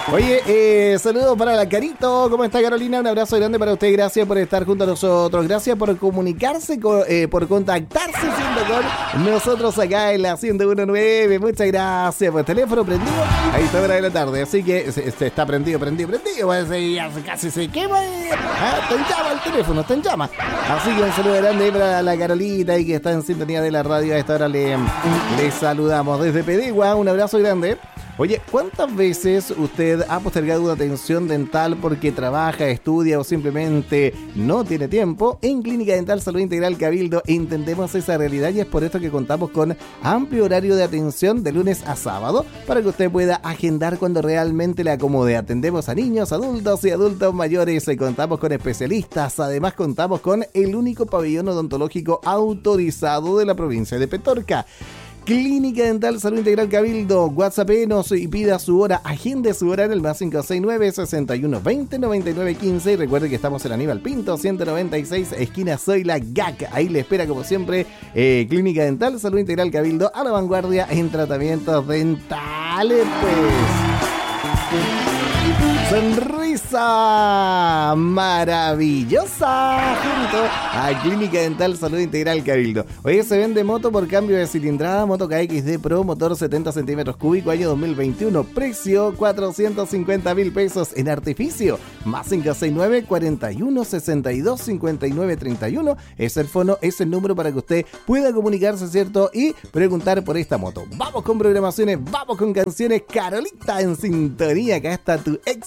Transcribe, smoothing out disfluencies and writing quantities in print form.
Oye, saludos para la Carito. ¿Cómo está, Carolina? Un abrazo grande para usted. Gracias por estar junto a nosotros. Gracias por comunicarse, por contactarse con nosotros acá en la 101.9. Muchas gracias. Pues teléfono prendido a esta hora de la tarde. Así que se está prendido. Pues, ya casi se quema. Está en llama el teléfono, está en llama. Así que un saludo grande para la Carolita y que está en sintonía de la radio. A esta hora le saludamos desde Pedegua. Un abrazo grande. Oye, ¿cuántas veces usted ha postergado una atención dental porque trabaja, estudia o simplemente no tiene tiempo? En Clínica Dental Salud Integral Cabildo entendemos esa realidad y es por esto que contamos con amplio horario de atención de lunes a sábado para que usted pueda agendar cuando realmente le acomode. Atendemos a niños, adultos y adultos mayores. Contamos con especialistas. Además, contamos con el único pabellón odontológico autorizado de la provincia de Petorca. Clínica Dental Salud Integral Cabildo. WhatsAppenos y pida su hora. Agende su hora en el más 569-6120-9915. Y recuerde que estamos en Aníbal Pinto, 196, esquina Soy la GAC. Ahí le espera, como siempre, Clínica Dental Salud Integral Cabildo, a la vanguardia en tratamientos dentales, pues. Sonrisa maravillosa junto a Clínica Dental Salud Integral Cabildo. Hoy se vende moto por cambio de cilindrada, moto KXD Pro, motor 70 centímetros cúbicos, año 2021, precio 450.000 pesos en artificio, más 569 41 62 59 31. Es el fono, es el número para que usted pueda comunicarse, ¿cierto? Y preguntar por esta moto. Vamos con programaciones, vamos con canciones. Carolita en sintonía, acá está tu ex